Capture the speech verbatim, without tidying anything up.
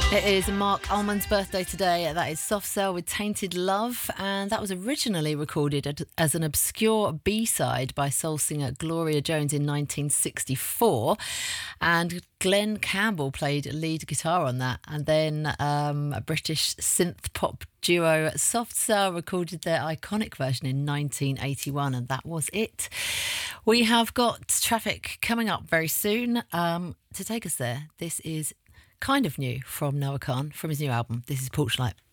It is Mark Almond's birthday today. That is Soft Cell with Tainted Love, and that was originally recorded as an obscure B-side by soul singer Gloria Jones in nineteen sixty-four, and Glenn Campbell played lead guitar on that. And then um, a British synth pop duo Soft Cell recorded their iconic version in nineteen eighty-one, and that was it. We have got traffic coming up very soon. Um, to take us there, this is kind of new from Noah Khan from his new album. This is Porch Light.